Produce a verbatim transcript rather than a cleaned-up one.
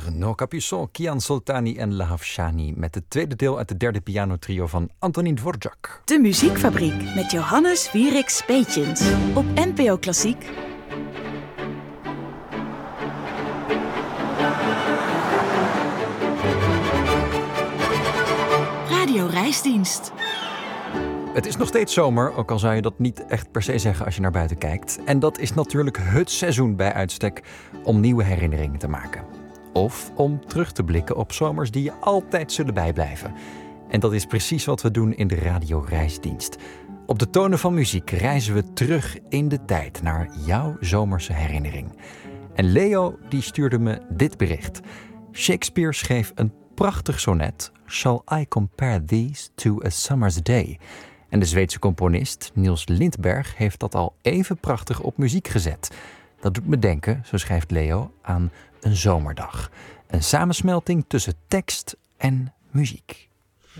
No Capuçon, Kian Soltani en Lahav Shani met het tweede deel uit het derde pianotrio van Antonín Dvořák. De Muziekfabriek met Johannes Wierik Speetjens op N P O Klassiek. Radio Reisdienst. Het is nog steeds zomer, ook al zou je dat niet echt per se zeggen als je naar buiten kijkt. En dat is natuurlijk het seizoen bij uitstek om nieuwe herinneringen te maken. Of om terug te blikken op zomers die je altijd zullen bijblijven. En dat is precies wat we doen in de Radio Reisdienst. Op de tonen van muziek reizen we terug in de tijd naar jouw zomerse herinnering. En Leo die stuurde me dit bericht. Shakespeare schreef een prachtig sonnet, Shall I compare these to a summer's day? En de Zweedse componist Niels Lindberg heeft dat al even prachtig op muziek gezet. Dat doet me denken, zo schrijft Leo, aan een zomerdag. Een samensmelting tussen tekst en muziek.